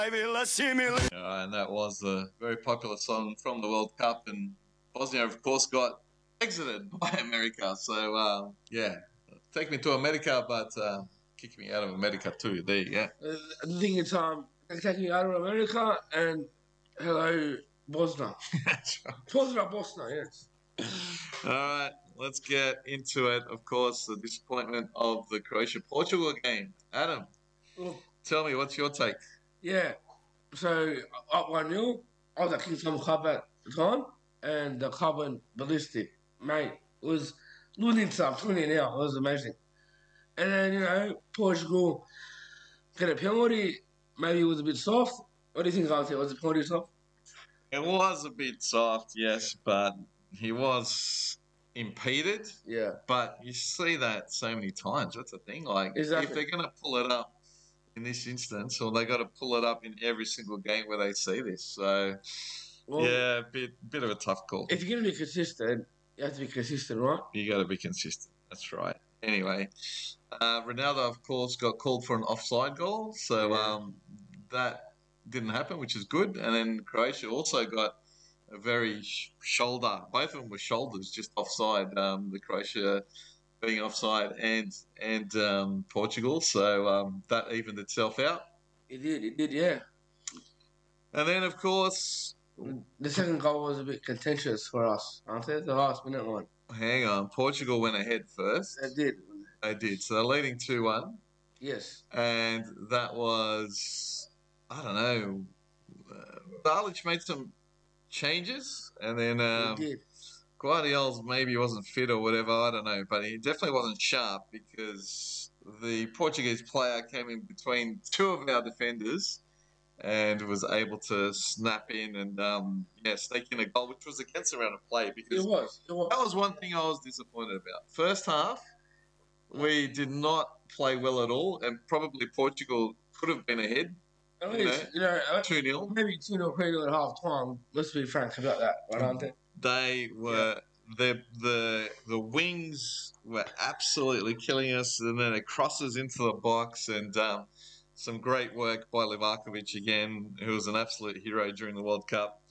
And that was a very popular song from the World Cup, and Bosnia, of course, got exited by America. So, yeah, take me to America, but kick me out of America too. There you go. The thing is, they take me out of America and hello, Bosnia. That's right. Bosnia, yes. All right, let's get into it. Of course, the disappointment of the Croatia-Portugal game. Adam, tell me, what's your take? Yeah, so up 1-0, I was at Kingston Club at the time, and the club went ballistic. Mate, it was losing stuff, 20 now, it was amazing. And then, Portugal get a penalty, maybe it was a bit soft. What do you think, Alfie? Was the penalty soft? It was a bit soft, yes, but he was impeded. Yeah. But you see that so many times. That's the thing. Like, Exactly. if they're going to pull it up in this instance, or they got to pull it up in every single game where they see this. So, yeah, a bit of a tough call. If you're going to be consistent, you have to be consistent, right? You got to be consistent. That's right. Anyway, Ronaldo, of course, got called for an offside goal. So that didn't happen, which is good. And then Croatia also got a very shoulder. Both of them were shoulders just offside. The Croatia being offside and Portugal. So that evened itself out. It did, yeah. And then, of course, the second goal was a bit contentious for us, aren't it? The last minute one. Hang on. Portugal went ahead first. They did. So they're leading 2-1. Yes. And that was, I don't know, Dalic made some changes, and then Guardiola's maybe wasn't fit or whatever, I don't know, but he definitely wasn't sharp because the Portuguese player came in between two of our defenders and was able to snap in and stake in a goal, which was against the round of play because it was. That was one thing I was disappointed about. First half, we did not play well at all, and probably Portugal could have been ahead. 2-0. Maybe 2-0 pretty at half time. Let's be frank about that, right, aren't they? They were the wings were absolutely killing us, and then it crosses into the box, and some great work by Livakovic again, who was an absolute hero during the World Cup.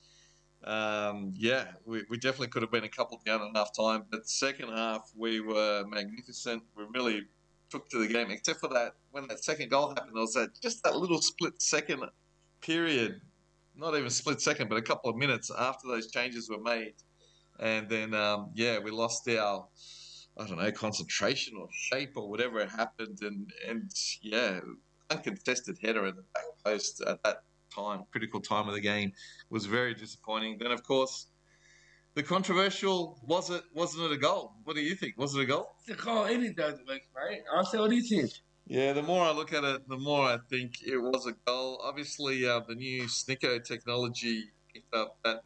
We definitely could have been a couple down at half time, but second half we were magnificent. We really took to the game, except for that when that second goal happened, there was that little split second period, not even split second, but a couple of minutes after those changes were made, and then we lost our, I don't know, concentration or shape or whatever it happened, and uncontested header in the back post at that time, critical time of the game, was very disappointing. Then of course, the controversial, wasn't it a goal? What do you think? Was it a goal? It's a goal any day of the week, mate. I'll say, what do you think? Yeah, the more I look at it, the more I think it was a goal. Obviously, the new Snicko technology picked up that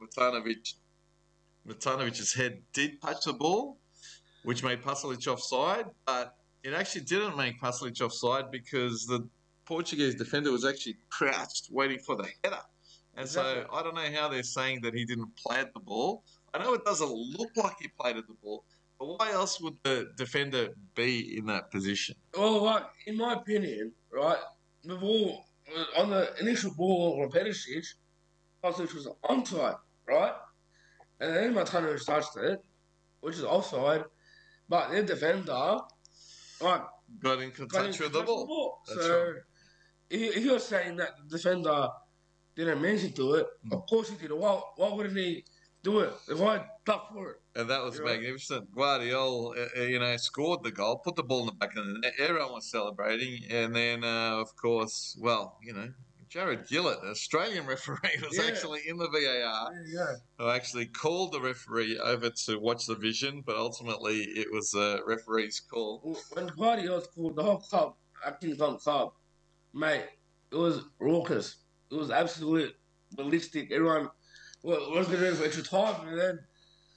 Matanovic's head did touch the ball, which made Pasalic offside, but it actually didn't make Pasalic offside because the Portuguese defender was actually crouched waiting for the header. And so I don't know how they're saying that he didn't play at the ball. I know it doesn't look like he played at the ball, but why else would the defender be in that position? Well, in my opinion, right, the ball, on the initial ball on Perisic, Pasalic was onside, right? And then Matanovic touched it, which is offside, but the defender, got in touch with the ball. So, if you're saying that the defender didn't mean to do it, of course he did. Why wouldn't he do it? If I duck for it. And that was magnificent. Guardiola, scored the goal, put the ball in the back of the net. Everyone was celebrating. And then, of course, Jared Gillett, an Australian referee, was actually in the VAR. Who actually called the referee over to watch the vision, but ultimately it was the referee's call. When Guardiola called the whole club, acting on club, mate, it was raucous. It was absolute ballistic. Everyone was going to do for extra time, and then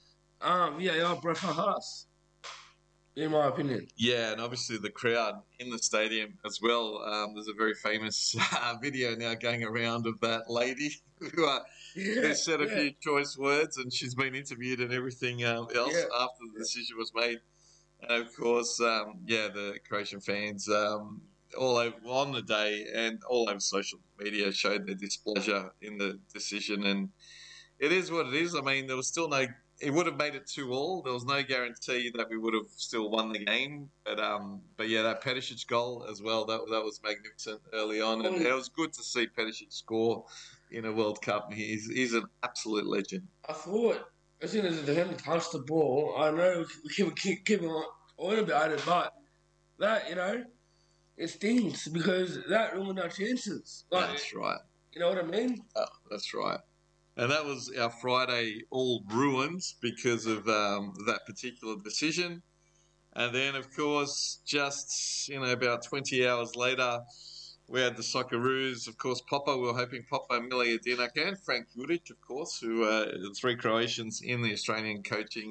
VAR broke our hearts, in my opinion. Yeah, and obviously the crowd in the stadium as well. There's a very famous video now going around of that lady who said a few choice words, and she's been interviewed and everything else after the decision was made. And of course, the Croatian fans all over on the day and all over social media showed their displeasure in the decision. And it is what it is. I mean, there was still no. It would have made it 2-2. There was no guarantee that we would have still won the game. But yeah, that Peticic goal as well. That was magnificent early on, and it was good to see Peticic score in a World Cup. He's an absolute legend. I thought as soon as the defender touched the ball, I know we keep on about it, but that it stings because that ruined our chances. Like, That's right. you know what I mean? Oh, that's right. And that was our Friday all ruined because of that particular decision. And then, of course, just about 20 hours later, we had the Socceroos. Of course, Popa. We were hoping Popa, Miliadinak, and Frank Juric, of course, who are the three Croatians in the Australian coaching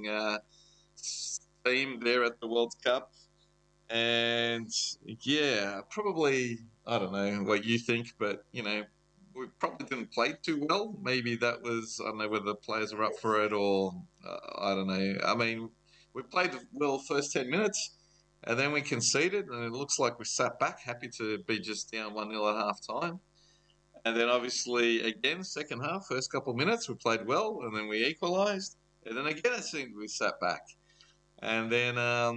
team there at the World Cup. And yeah, probably, I don't know what you think, but we probably didn't play too well. Maybe that was, I don't know whether the players were up for it or I don't know. I mean, we played well first 10 minutes and then we conceded and it looks like we sat back, happy to be just down 1-0 at half time. And then obviously again, second half, first couple of minutes, we played well and then we equalised. And then again, it seemed we sat back. And then,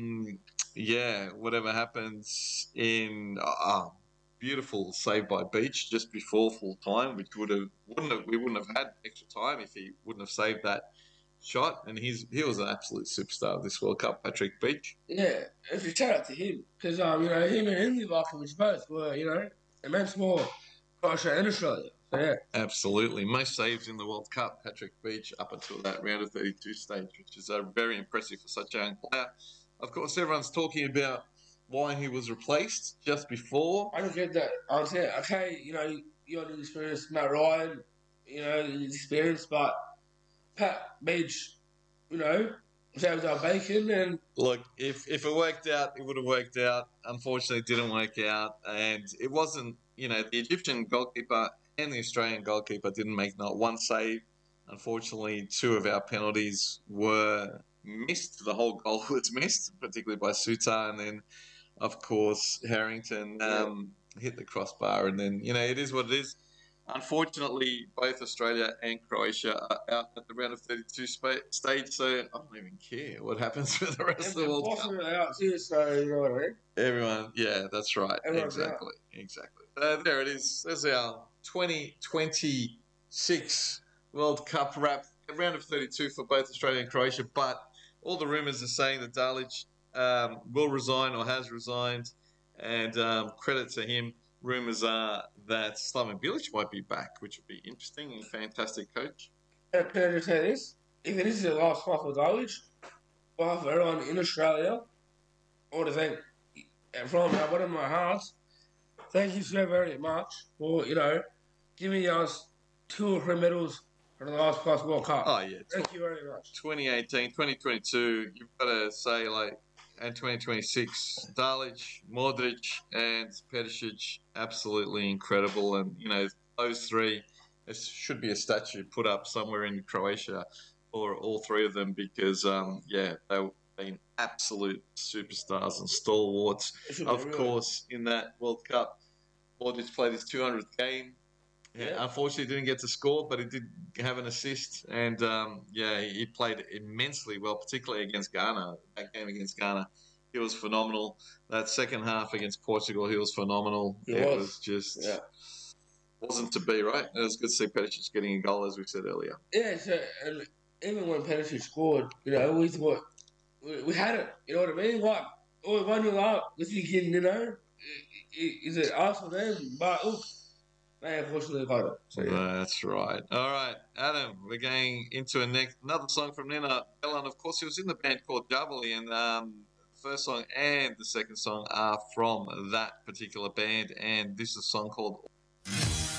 whatever happens in beautiful save by Beach just before full time, which we wouldn't have had extra time if he wouldn't have saved that shot. And he was an absolute superstar of this World Cup, Patrick Beach. Yeah, if you shout out to him because him and Livakovic both were immense more Croatia and Australia. So, yeah, absolutely. Most saves in the World Cup, Patrick Beach, up until that round of 32 stage, which is very impressive for such a young player. Of course, everyone's talking about why he was replaced just before. I don't get that. I'm saying, okay, you had the experience, Matt Ryan, his experience, but Pat Beach, saved our bacon and... Look, if it worked out, it would have worked out. Unfortunately, it didn't work out. And it wasn't, the Egyptian goalkeeper and the Australian goalkeeper didn't make not one save. Unfortunately, two of our penalties were missed. The whole goal was missed, particularly by Sutar. And then, of course, Harrington hit the crossbar. And then, it is what it is. Unfortunately, both Australia and Croatia are out at the round of 32 stage, so I don't even care what happens for the rest of the World Cup. Out too, so you know what I mean? Everyone, yeah, that's right. Everyone's exactly. There it is. There's our 2026 World Cup wrap. A round of 32 for both Australia and Croatia, but all the rumours are saying that Dalic will resign or has resigned, and credit to him. Rumours are that Slaven Bilic might be back, which would be interesting and fantastic coach. Can I just say this? If it is the last fight for Dalic, well, for everyone in Australia, I want to thank, from the bottom of my heart, thank you so very much for, giving us 2 or 3 medals for the last past World Cup. Oh, yeah. Thank you very much. 2018, 2022, you've got to say, and 2026, Dalic, Modric, and Peticic, absolutely incredible. And, those three, there should be a statue put up somewhere in Croatia for all three of them because, they've been absolute superstars and stalwarts. Of course, in that World Cup, Modric played his 200th game. Yeah. Unfortunately, didn't get to score, but he did have an assist. And, he played immensely well, particularly against Ghana. That game against Ghana, he was phenomenal. That second half against Portugal, he was phenomenal. It was just wasn't to be, right? It was good to see Peticic getting a goal, as we said earlier. Yeah, so and even when Peticic scored, we thought we had it. You know what I mean? Like, 1-0 up, we're thinking, is it us or them? But look, they unfortunately got it. So, yeah. That's right. All right, Adam, we're going into another song from Nina Bellan. Of course, he was in the band called Javeli, and the first song and the second song are from that particular band, and this is a song called